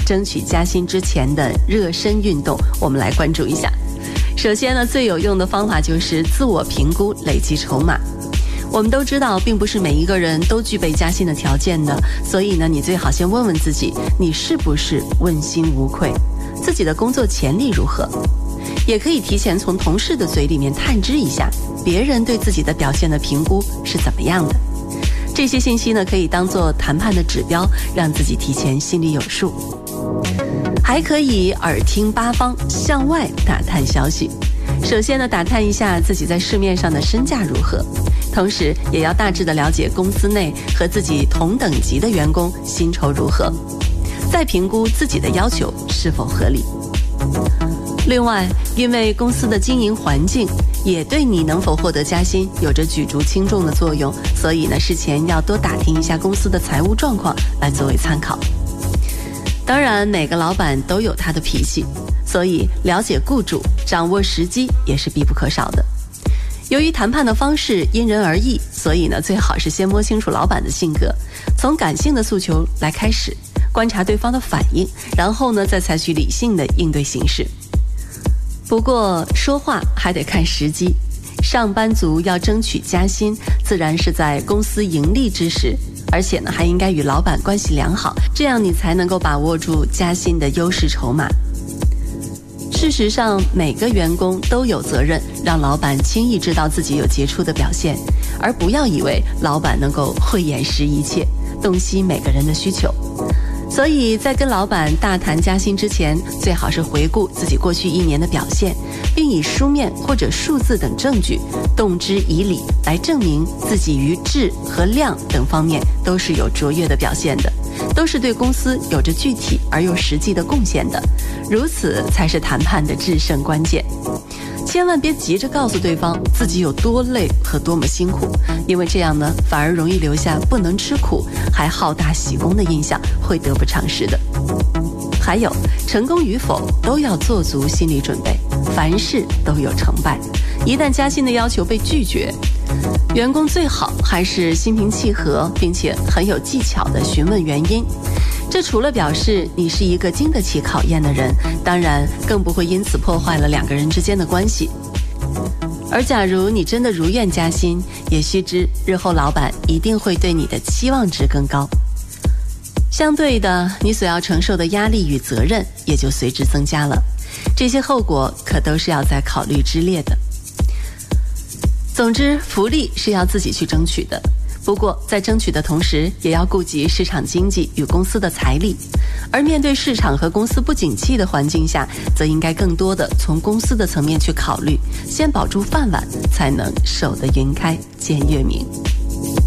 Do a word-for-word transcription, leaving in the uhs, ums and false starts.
争取加薪之前的热身运动，我们来关注一下。首先呢，最有用的方法就是自我评估，累积筹码。我们都知道，并不是每一个人都具备加薪的条件的，所以呢，你最好先问问自己，你是不是问心无愧，自己的工作潜力如何？也可以提前从同事的嘴里面探知一下，别人对自己的表现的评估是怎么样的。这些信息呢，可以当做谈判的指标，让自己提前心里有数。还可以耳听八方，向外打探消息。首先呢，打探一下自己在市面上的身价如何，同时也要大致的了解公司内和自己同等级的员工薪酬如何，再评估自己的要求是否合理。另外，因为公司的经营环境也对你能否获得加薪有着举足轻重的作用，所以呢，事前要多打听一下公司的财务状况来作为参考。当然，每个老板都有他的脾气，所以了解雇主，掌握时机也是必不可少的。由于谈判的方式因人而异，所以呢，最好是先摸清楚老板的性格，从感性的诉求来开始，观察对方的反应，然后呢，再采取理性的应对形式。不过说话还得看时机，上班族要争取加薪，自然是在公司盈利之时，而且呢，还应该与老板关系良好，这样你才能够把握住加薪的优势筹码。事实上，每个员工都有责任让老板轻易知道自己有杰出的表现，而不要以为老板能够慧眼识一切，洞悉每个人的需求。所以在跟老板大谈加薪之前，最好是回顾自己过去一年的表现，并以书面或者数字等证据动之以理，来证明自己于质和量等方面都是有卓越的表现的，都是对公司有着具体而又实际的贡献的，如此才是谈判的制胜关键。千万别急着告诉对方自己有多累和多么辛苦，因为这样呢，反而容易留下不能吃苦还好大喜功的印象，会得不偿失的。还有，成功与否都要做足心理准备，凡事都有成败，一旦加薪的要求被拒绝，员工最好还是心平气和，并且很有技巧地询问原因。这除了表示你是一个经得起考验的人，当然更不会因此破坏了两个人之间的关系。而假如你真的如愿加薪，也须知日后老板一定会对你的期望值更高，相对的，你所要承受的压力与责任也就随之增加了，这些后果可都是要在考虑之列的。总之，福利是要自己去争取的，不过在争取的同时，也要顾及市场经济与公司的财力，而面对市场和公司不景气的环境下，则应该更多的从公司的层面去考虑，先保住饭碗，才能守得云开见月明。